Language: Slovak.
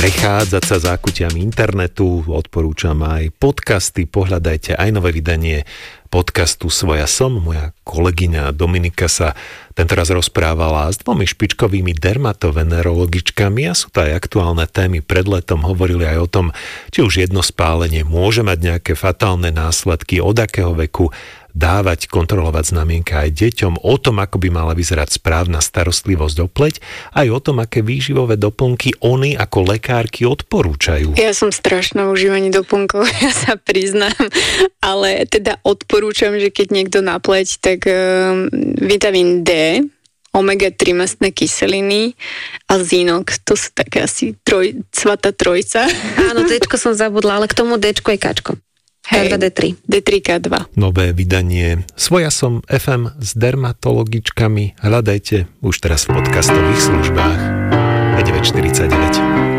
prechádzať sa zákutiami internetu, odporúčam aj podcasty, pohľadajte aj nové vydanie podcastu Svoja som. Moja kolegyňa Dominika sa tentoraz rozprávala s 2 špičkovými dermatovenerologičkami a sú to aj aktuálne témy. Pred letom hovorili aj o tom, či už jedno spálenie môže mať nejaké fatálne následky, od akého veku dávať, kontrolovať znamienka aj deťom, o tom, ako by mala vyzerať správna starostlivosť o pleť, aj o tom, aké výživové doplnky oni ako lekárky odporúčajú. Ja som strašná v užívaní doplnkov, ja sa priznám, ale teda odporúčam, že keď niekto na pleť, tak vitamín D, omega-3 mastné kyseliny a zinok. To sú také asi svatá trojca. Áno, Dčko som zabudla, ale k tomu Dčko je Kčko. Hej, D3. D3K2. Nové vydanie Svoja som FM s dermatologičkami hľadajte už teraz v podcastových službách. 9:49.